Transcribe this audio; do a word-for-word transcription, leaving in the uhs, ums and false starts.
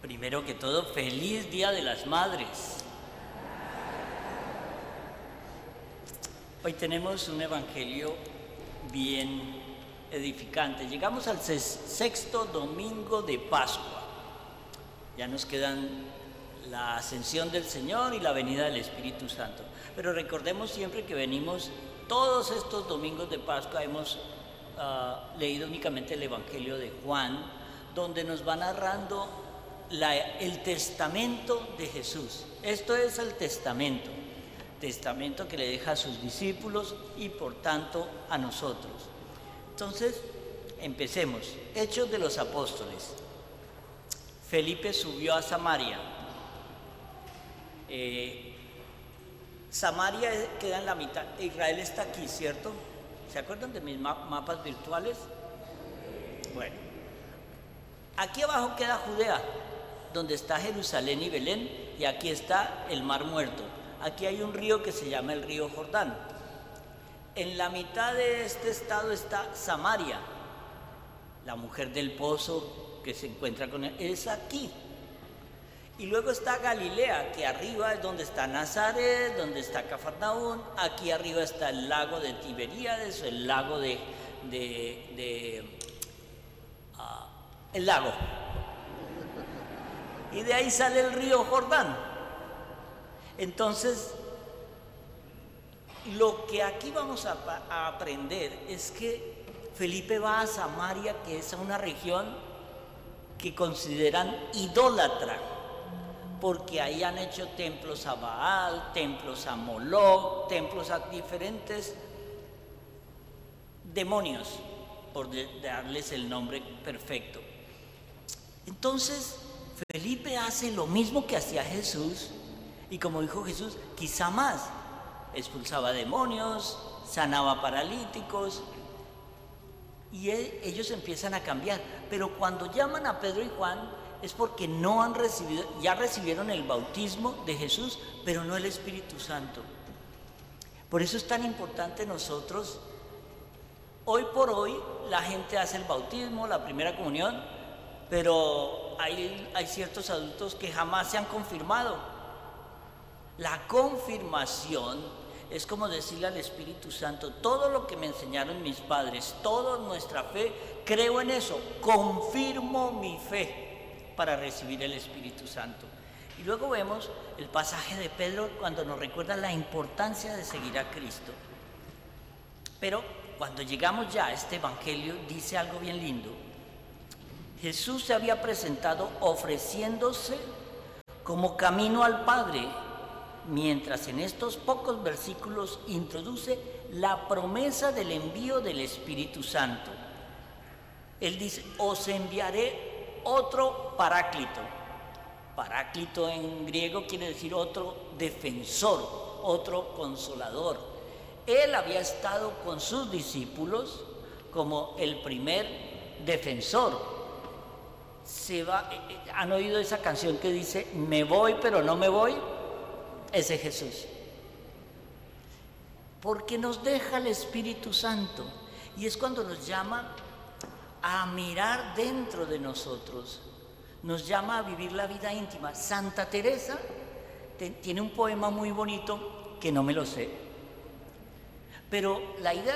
Primero que todo, feliz Día de las Madres. Hoy tenemos un evangelio bien edificante. Llegamos al sexto domingo de Pascua. Ya nos quedan la ascensión del Señor y la venida del Espíritu Santo. Pero recordemos siempre que venimos, todos estos domingos de Pascua hemos uh, leído únicamente el evangelio de Juan, donde nos va narrando La, el testamento de Jesús. Esto es el testamento, testamento que le deja a sus discípulos y por tanto a nosotros. Entonces, empecemos. Hechos de los Apóstoles. Felipe subió a Samaria. Eh, Samaria queda en la mitad. Israel está aquí, ¿cierto? ¿Se acuerdan de mis ma- mapas virtuales? Bueno, aquí abajo queda Judea, donde está Jerusalén y Belén, y aquí está el Mar Muerto. Aquí hay un río que se llama el río Jordán. En la mitad de este estado está Samaria, la mujer del pozo que se encuentra con él, es aquí. Y luego está Galilea, que arriba es donde está Nazaret, donde está Cafarnaúm. Aquí arriba está el lago de Tiberíades, el lago de... de, de uh, el lago. Y de ahí sale el río Jordán. Entonces, lo que aquí vamos a, a aprender es que Felipe va a Samaria, que es una región que consideran idólatra, porque ahí han hecho templos a Baal, templos a Moloch, templos a diferentes demonios, por de, darles el nombre perfecto. Entonces, Felipe hace lo mismo que hacía Jesús, y como dijo Jesús, quizá más. Expulsaba demonios, sanaba paralíticos, y él, ellos empiezan a cambiar. Pero cuando llaman a Pedro y Juan es porque no han recibido, ya recibieron el bautismo de Jesús, pero no el Espíritu Santo. Por eso es tan importante nosotros, hoy por hoy la gente hace el bautismo, la primera comunión, pero hay, hay ciertos adultos que jamás se han confirmado. La confirmación es como decirle al Espíritu Santo: todo lo que me enseñaron mis padres, toda nuestra fe, creo en eso, confirmo mi fe para recibir el Espíritu Santo. Y luego vemos el pasaje de Pedro cuando nos recuerda la importancia de seguir a Cristo. Pero cuando llegamos ya a este evangelio, dice algo bien lindo. Jesús se había presentado ofreciéndose como camino al Padre, mientras en estos pocos versículos introduce la promesa del envío del Espíritu Santo. Él dice: os enviaré otro paráclito. Paráclito en griego quiere decir otro defensor, otro consolador. Él había estado con sus discípulos como el primer defensor. Se va, ¿han oído esa canción que dice me voy pero no me voy? Ese es Jesús. Porque nos deja el Espíritu Santo, y es cuando nos llama a mirar dentro de nosotros, nos llama a vivir la vida íntima. Santa Teresa te, tiene un poema muy bonito que no me lo sé, pero la idea